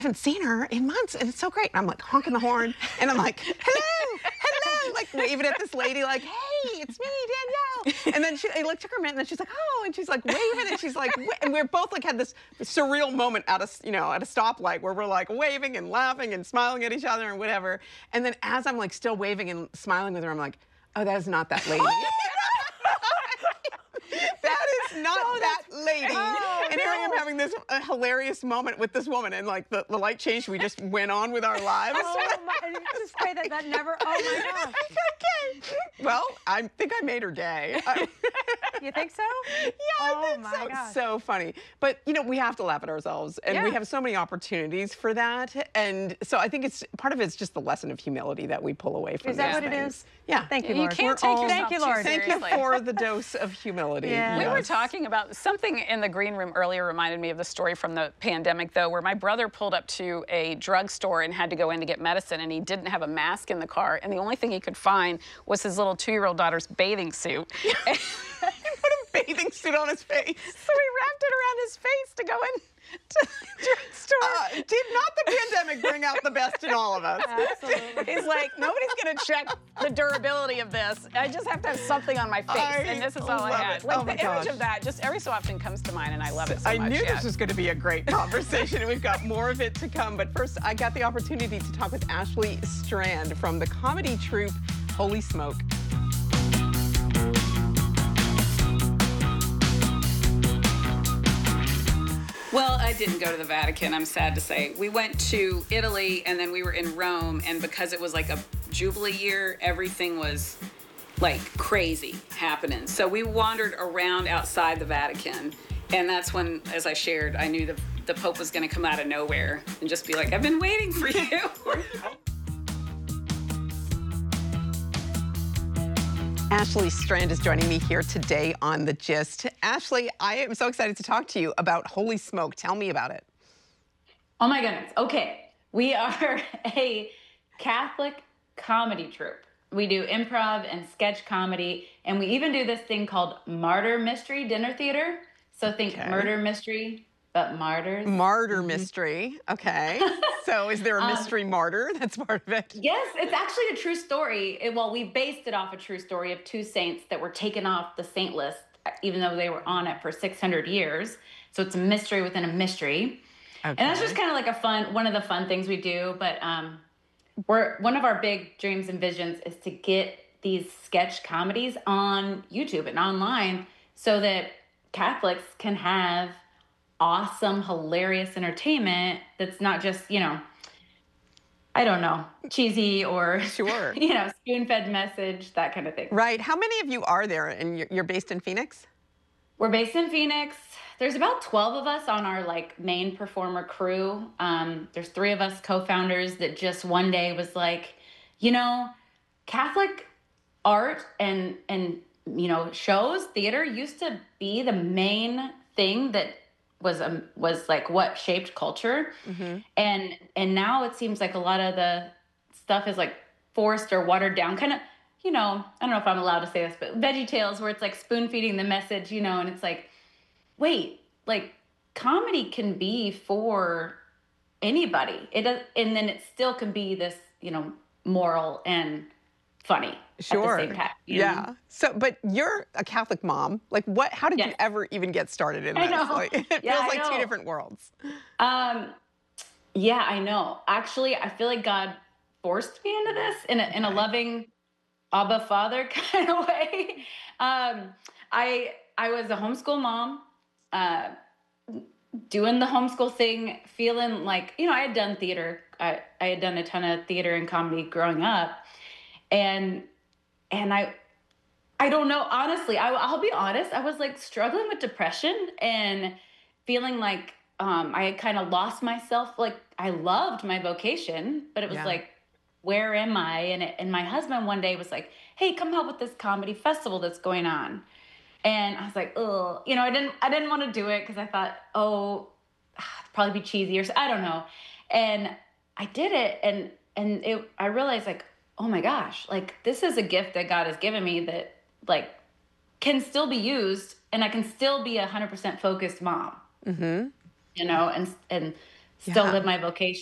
haven't seen her in months, and it's so great. And I'm like honking the horn, and I'm like, hello, hello, like waving at this lady, like, hey, it's me, Danielle. And then I like took her minute, and then she's like, oh, and she's like waving, and she's like, and we're both like had this surreal moment at a stoplight where we're like waving and laughing and smiling at each other and whatever. And then as I'm like still waving and smiling with her, I'm like, oh, that is not that lady. That is not that lady. Oh, and here I am having this hilarious moment with this woman, and like the light changed, we just went on with our lives. Oh my, just pray that that never, oh my gosh. Okay. Well, I think I made her day. You think so? Yeah, I think my so. gosh. So funny. But, you know, we have to laugh at ourselves, and we have so many opportunities for that. And so I think it's part of it's just the lesson of humility that we pull away from Is that these what it things. is? Yeah. Thank you, You Lord. can't take yourself Thank you, too Lord. Thank you seriously. for the dose of humility. Yeah. We were Yes. talking about something in the green room earlier reminded me of the story from the pandemic, though, where my brother pulled up to a drugstore and had to go in to get medicine, and he didn't have a mask in the car, and the only thing he could find was his little 2-year-old daughter's bathing suit. He put a bathing suit on his face. So he wrapped it around his face to go in to the drugstore. Did not the pandemic bring out the best in all of us? Absolutely. He's like, nobody's gonna check the durability of this. I just have to have something on my face, and this is all I love had. it. Like Oh my the image gosh. of that, just every so often comes to mind, and I love it so I much. knew yeah. this was going to be a great conversation, and we've got more of it to come. But first, I got the opportunity to talk with Ashley Strand from the comedy troupe Holy Smoke. Well, I didn't go to the Vatican, I'm sad to say. We went to Italy, and then we were in Rome, and because it was like a Jubilee year, everything was like crazy happening. So we wandered around outside the Vatican, and that's when, as I shared, I knew the Pope was gonna come out of nowhere and just be like, I've been waiting for you. Ashley Strand is joining me here today on The Gist. Ashley, I am so excited to talk to you about Holy Smoke. Tell me about it. Oh my goodness. Okay. We are a Catholic comedy troupe. We do improv and sketch comedy, and we even do this thing called Martyr Mystery Dinner Theater. So think murder mystery, but martyrs. Martyr mystery. Okay. So is there a mystery martyr that's part of it? Yes, it's actually a true story. Well, we based it off a true story of 2 saints that were taken off the saint list, even though they were on it for 600 years. So it's a mystery within a mystery. Okay. And that's just kind of like one of the fun things we do. But one of our big dreams and visions is to get these sketch comedies on YouTube and online so that Catholics can have awesome, hilarious entertainment that's not just, I don't know, cheesy or, Sure. spoon-fed message, that kind of thing. Right. How many of you are there? And you're based in Phoenix? We're based in Phoenix. There's about 12 of us on our main performer crew. There's 3 of us co-founders that just one day was like, Catholic art and shows, theater used to be the main thing that was like what shaped culture. Mm-hmm. And now it seems like a lot of the stuff is like forced or watered down, kind of, I don't know if I'm allowed to say this, but VeggieTales, where it's like spoon feeding the message, and it's like, wait, like comedy can be for anybody. It does, and then it still can be this, moral and funny Sure. at the same time. Yeah. So, but you're a Catholic mom. Like, how did you ever even get started in this? I know. Like, it Yeah, feels I like 2 know. different worlds. Yeah, I know. Actually, I feel like God forced me into this in a loving Abba Father kind of way. I was a homeschool mom, doing the homeschool thing, feeling like, I had done theater. I had done a ton of theater and comedy growing up. And I don't know, honestly, I'll be honest. I was like struggling with depression and feeling like I had kind of lost myself. Like I loved my vocation, but it was like, where am I? And my husband one day was like, hey, come help with this comedy festival that's going on. And I was like, oh, I didn't want to do it because I thought, it'd probably be cheesy or I don't know. And I did it, and I realized like, oh my gosh, like this is a gift that God has given me that like can still be used, and I can still be 100% focused mom. Mm-hmm. And still Yeah. live my vocation.